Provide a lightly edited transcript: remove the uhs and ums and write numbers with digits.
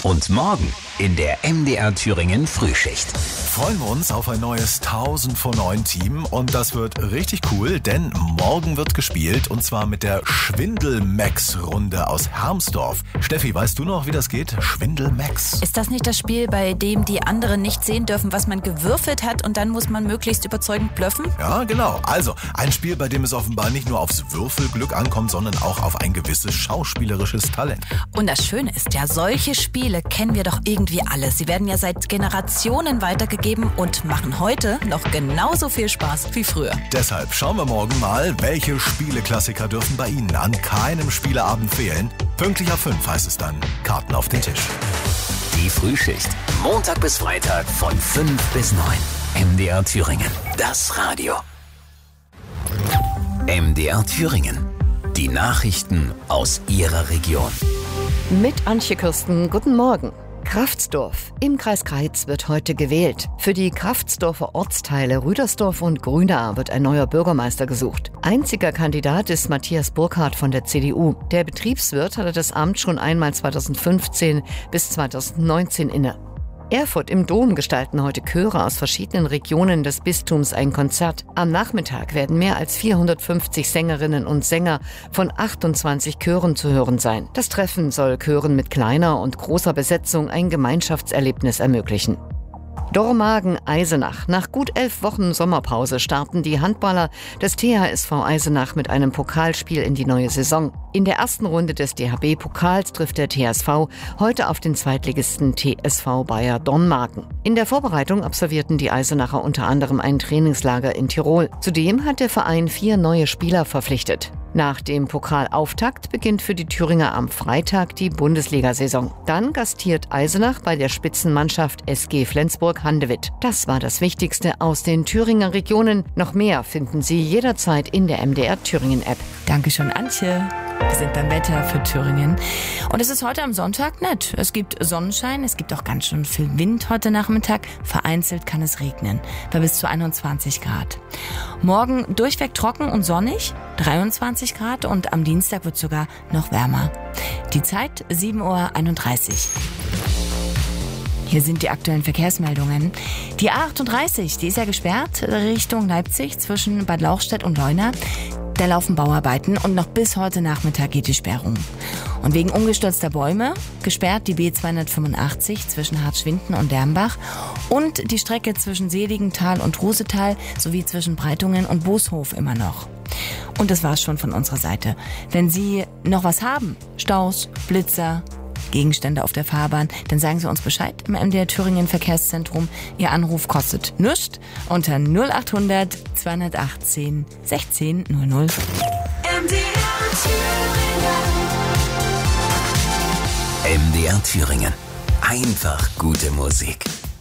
Und morgen in der MDR Thüringen Frühschicht. Freuen wir uns auf ein neues 1000 vor 9 Team und das wird richtig cool, denn morgen wird gespielt und zwar mit der Schwindel-Max-Runde aus Hermsdorf. Steffi, weißt du noch, wie das geht? Schwindel-Max. Ist das nicht das Spiel, bei dem die anderen nicht sehen dürfen, was man gewürfelt hat und dann muss man möglichst überzeugend blöffen? Ja, genau. Also ein Spiel, bei dem es offenbar nicht nur aufs Würfelglück ankommt, sondern auch auf ein gewisses schauspielerisches Talent. Und das Schöne ist ja, solche Spiele kennen wir doch irgendwie alle. Sie werden ja seit Generationen weitergegeben und machen heute noch genauso viel Spaß wie früher. Deshalb schauen wir morgen mal, welche Spieleklassiker dürfen bei Ihnen an keinem Spieleabend fehlen. Pünktlich ab 5 heißt es dann Karten auf den Tisch. Die Frühschicht. Montag bis Freitag von 5 bis 9. MDR Thüringen. Das Radio. MDR Thüringen. Die Nachrichten aus Ihrer Region. Mit Antje Kirsten, guten Morgen. Kraftsdorf im Kreis Greiz wird heute gewählt. Für die Kraftsdorfer Ortsteile Rüdersdorf und Grünahr wird ein neuer Bürgermeister gesucht. Einziger Kandidat ist Matthias Burkhardt von der CDU. Der Betriebswirt hatte das Amt schon einmal 2015 bis 2019 inne. Erfurt im Dom gestalten heute Chöre aus verschiedenen Regionen des Bistums ein Konzert. Am Nachmittag werden mehr als 450 Sängerinnen und Sänger von 28 Chören zu hören sein. Das Treffen soll Chören mit kleiner und großer Besetzung ein Gemeinschaftserlebnis ermöglichen. Dormagen-Eisenach. Nach gut 11 Wochen Sommerpause starten die Handballer des THSV Eisenach mit einem Pokalspiel in die neue Saison. In der ersten Runde des DHB-Pokals trifft der TSV heute auf den Zweitligisten TSV Bayer Dormagen. In der Vorbereitung absolvierten die Eisenacher unter anderem ein Trainingslager in Tirol. Zudem hat der Verein 4 neue Spieler verpflichtet. Nach dem Pokalauftakt beginnt für die Thüringer am Freitag die Bundesliga-Saison. Dann gastiert Eisenach bei der Spitzenmannschaft SG Flensburg-Handewitt. Das war das Wichtigste aus den Thüringer Regionen. Noch mehr finden Sie jederzeit in der MDR Thüringen-App. Dankeschön, Antje. Wir sind beim Wetter für Thüringen. Und es ist heute am Sonntag nett. Es gibt Sonnenschein, es gibt auch ganz schön viel Wind heute Nachmittag. Vereinzelt kann es regnen, bei bis zu 21 Grad. Morgen durchweg trocken und sonnig, 23 Grad und am Dienstag wird es sogar noch wärmer. Die Zeit 7:31 Uhr. Hier sind die aktuellen Verkehrsmeldungen. Die A38, die ist ja gesperrt Richtung Leipzig zwischen Bad Lauchstädt und Leuna. Da laufen Bauarbeiten und noch bis heute Nachmittag geht die Sperrung. Und wegen umgestürzter Bäume gesperrt die B285 zwischen Hartschwinden und Dermbach und die Strecke zwischen Seligenthal und Rusetal sowie zwischen Breitungen und Booshof immer noch. Und das war's schon von unserer Seite. Wenn Sie noch was haben, Staus, Blitzer, Gegenstände auf der Fahrbahn, dann sagen Sie uns Bescheid im MDR Thüringen Verkehrszentrum. Ihr Anruf kostet nichts unter 0800 218 16 00. MDR Thüringen. Einfach gute Musik.